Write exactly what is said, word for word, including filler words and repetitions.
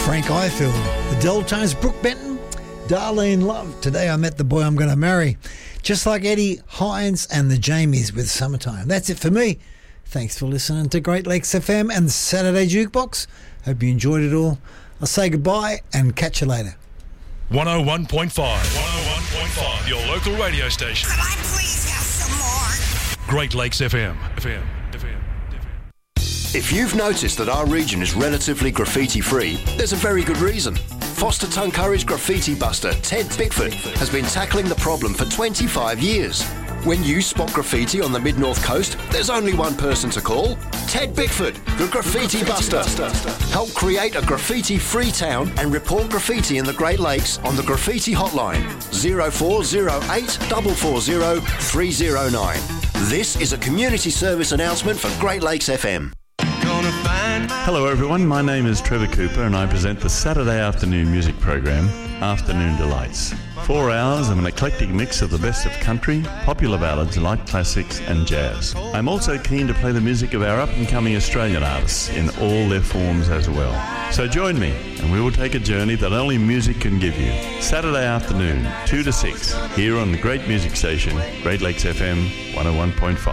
Frank Ifield, the Deltones, Brooke Benton, Darlene Love. Today I met the boy I'm going to marry. Just like Eddie Hines and the Jamies with Summertime. That's it for me. Thanks for listening to Great Lakes F M and the Saturday Jukebox. Hope you enjoyed it all. I'll say goodbye and catch you later. one oh one point five. one oh one point five, your local radio station. Could I please have some more? Great Lakes F M. F M. F M. If you've noticed that our region is relatively graffiti-free, there's a very good reason. Foster Tuncurry's graffiti buster, Ted Bickford, has been tackling the problem for twenty-five years. When you spot graffiti on the Mid-North Coast, there's only one person to call. Ted Bickford, the Graffiti Buster. Help create a graffiti-free town and report graffiti in the Great Lakes on the Graffiti Hotline, zero four zero eight, four four zero, three zero nine. This is a community service announcement for Great Lakes F M. Hello everyone, my name is Trevor Cooper and I present the Saturday afternoon music program, Afternoon Delights. Four hours of an eclectic mix of the best of country, popular ballads, light classics and jazz. I'm also keen to play the music of our up-and-coming Australian artists in all their forms as well. So join me and we will take a journey that only music can give you. Saturday afternoon, two to six, here on the great music station, Great Lakes F M one oh one point five.